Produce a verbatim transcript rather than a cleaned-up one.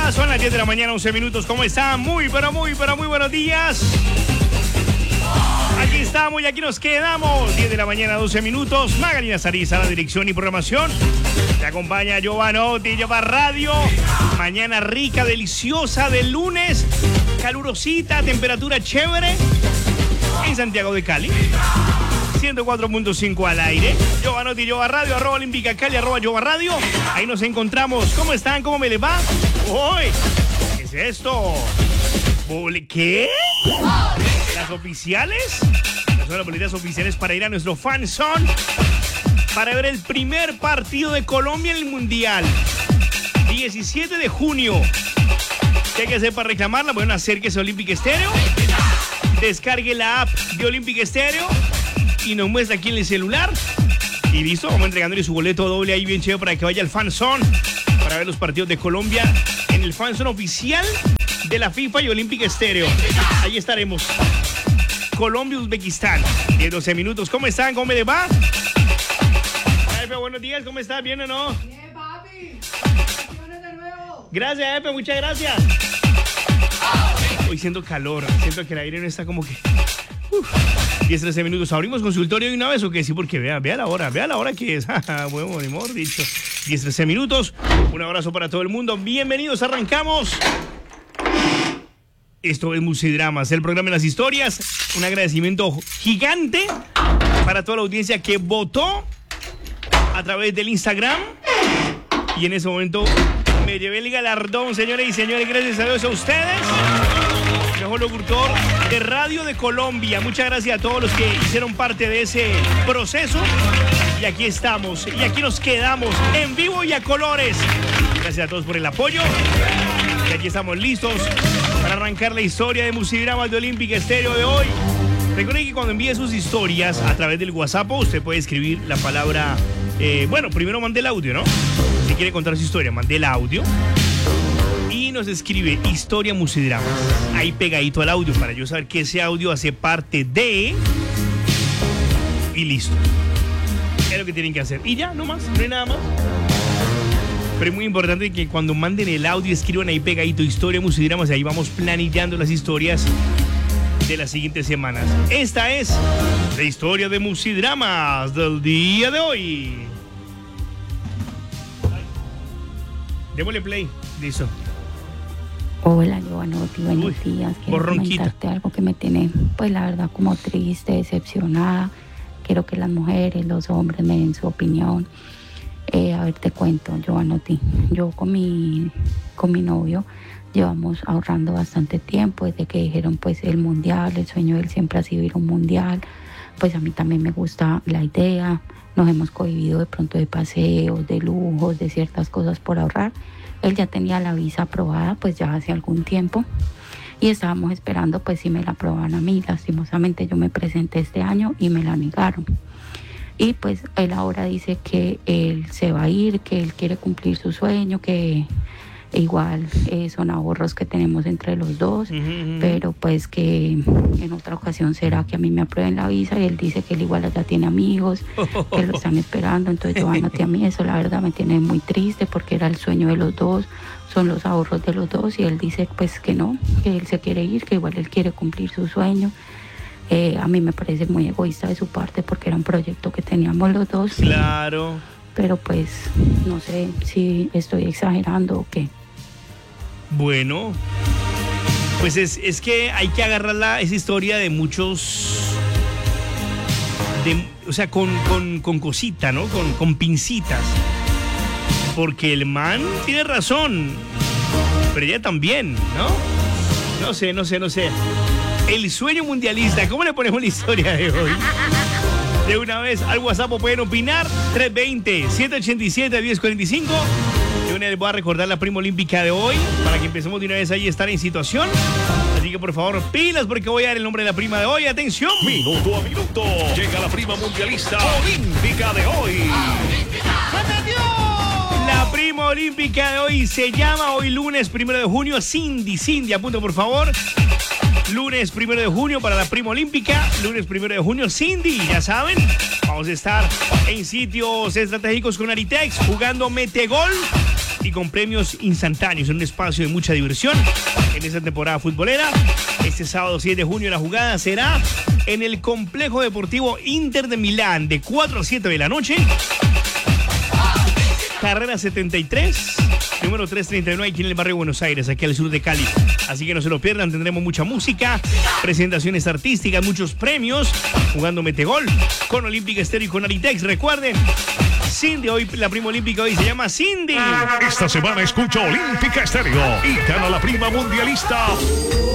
días. Son las diez de la mañana, once minutos. ¿Cómo están? Muy, pero muy, pero muy buenos días. Aquí estamos y aquí nos quedamos. diez de la mañana, doce minutos. Magalina Sariza, la dirección y programación. Te acompaña Giovanotti, lleva radio. Mañana rica, deliciosa de lunes. Calurosita, temperatura chévere. En Santiago de Cali. ciento cuatro punto cinco al aire. Giovanotti, Giova Radio, arroba Olímpica Cali, arroba Giova Radio. Ahí nos encontramos. ¿Cómo están? ¿Cómo me les va? ¡Uy! ¿Qué es esto? ¿Qué? ¿Las oficiales? Son las boletas oficiales para ir a nuestro fan zone para ver el primer partido de Colombia en el Mundial. diecisiete de junio. ¿Qué hay que hacer para reclamarla? Bueno, acérquese a Olímpica Estéreo. Descargue la app de Olímpica Estéreo y nos muestra aquí en el celular. Y listo, vamos entregándole su boleto doble ahí bien chévere para que vaya al fan zone para ver los partidos de Colombia en el fan zone oficial de la FIFA y Olímpica Estéreo. Ahí estaremos. Colombia, Uzbekistán. diez, doce minutos. ¿Cómo están? ¿Cómo me les va? Efe, buenos días. ¿Cómo estás? ¿Bien o no? Bien, papi. Felicitaciones de nuevo. Gracias, Efe. Muchas gracias. Hoy siento calor. Siento que el aire no está como que... Uf. diez, trece minutos. ¿Abrimos consultorio de una vez o qué? Sí, porque vea, vea la hora. Vea la hora que es. Bueno, ni mejor dicho. diez, trece minutos. Un abrazo para todo el mundo. Bienvenidos. Arrancamos. Esto es Musidramas, el programa de las historias. Un agradecimiento gigante para toda la audiencia que votó a través del Instagram. Y en ese momento me llevé el galardón, señores y señores. Gracias a Dios a ustedes. Mejor locutor de radio de Colombia. Muchas gracias a todos los que hicieron parte de ese proceso. Y aquí estamos. Y aquí nos quedamos en vivo y a colores. Gracias a todos por el apoyo. Y aquí estamos listos para arrancar la historia de Musidramas de Olímpica Estéreo de hoy. Recuerden que cuando envíe sus historias a través del WhatsApp, usted puede escribir la palabra... Eh, bueno, primero mande el audio, ¿no? Si quiere contar su historia, mande el audio. Y nos escribe Historia Musidramas. Ahí pegadito al audio para yo saber que ese audio hace parte de... Y listo. Es lo que tienen que hacer. Y ya, no más, no hay nada más. Pero es muy importante que cuando manden el audio escriban ahí pegadito Historia Musidramas y ahí vamos planillando las historias de las siguientes semanas. Esta es la historia de Musidramas del día de hoy. Démosle play. Listo. Hola, Giovanotti, buenos Uy, días. Quiero borronquita. comentarte algo que me tiene, pues la verdad, como triste, decepcionada. Quiero que las mujeres, los hombres me den su opinión. Eh, a ver, te cuento, Giovanotti. Yo con mi, con mi novio llevamos ahorrando bastante tiempo desde que dijeron pues el mundial, el sueño de él siempre ha sido ir a un mundial. Pues a mí también me gusta la idea. Nos hemos cohibido de pronto de paseos, de lujos, de ciertas cosas por ahorrar. Él ya tenía la visa aprobada pues ya hace algún tiempo y estábamos esperando pues si me la aprobaban a mí. Lastimosamente yo me presenté este año y me la negaron. Y pues él ahora dice que él se va a ir, que él quiere cumplir su sueño, que igual eh, son ahorros que tenemos entre los dos, uh-huh, uh-huh. Pero pues que en otra ocasión será que a mí me aprueben la visa y él dice que él igual allá tiene amigos, que lo están esperando. Entonces yo anoté a mí, eso la verdad me tiene muy triste porque era el sueño de los dos, son los ahorros de los dos y él dice pues que no, que él se quiere ir, que igual él quiere cumplir su sueño. Eh, a mí me parece muy egoísta de su parte porque era un proyecto que teníamos los dos. Claro. Pero pues no sé si estoy exagerando o qué. Bueno, pues es, es que hay que agarrar la, esa historia de muchos... De, o sea, con, con, con cosita, ¿no? Con, con pincitas. Porque el man tiene razón. Pero ella también, ¿no? No sé, no sé, no sé. El sueño mundialista, ¿cómo le ponemos la historia de hoy? De una vez al WhatsApp pueden opinar. tres veinte, siete ochenta y siete, diez cuarenta y cinco. De una vez les voy a recordar la prima olímpica de hoy para que empecemos de una vez ahí a estar en situación. Así que por favor, pilas porque voy a dar el nombre de la prima de hoy. ¡Atención! Minuto a minuto. Llega la prima mundialista olímpica de hoy. La prima olímpica de hoy se llama hoy lunes primero de junio Cindy. Cindy, apunta por favor. Lunes primero de junio para la prima olímpica. Lunes primero de junio, Cindy, ya saben. Vamos a estar en sitios estratégicos con Aritex, jugando Metegol. y con premios instantáneos en un espacio de mucha diversión en esta temporada futbolera. Este sábado siete de junio la jugada será en el Complejo Deportivo Inter de Milán de cuatro a siete de la noche. Carrera setenta y tres, número trescientos treinta y nueve, aquí en el barrio de Buenos Aires, aquí al sur de Cali. Así que no se lo pierdan, tendremos mucha música, presentaciones artísticas, muchos premios, jugando Metegol con Olímpica Estéreo y con Aritex. Recuerden, Cindy, hoy la prima olímpica hoy se llama Cindy. Esta semana escucha Olímpica Estéreo y gana la prima mundialista